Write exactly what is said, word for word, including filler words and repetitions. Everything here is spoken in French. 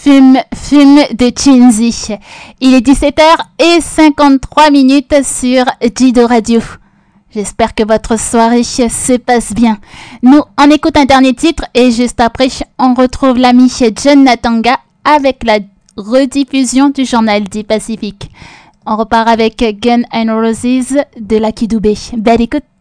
Fume, fume de Chinzy. Il est dix-sept heures cinquante-trois minutes sur Jido Radio. J'espère que votre soirée se passe bien. Nous, on écoute un dernier titre et juste après, on retrouve l'ami John Natanga avec la rediffusion du journal du Pacifique. On repart avec Gun and Roses de Lucky Dubé. Belle écoute.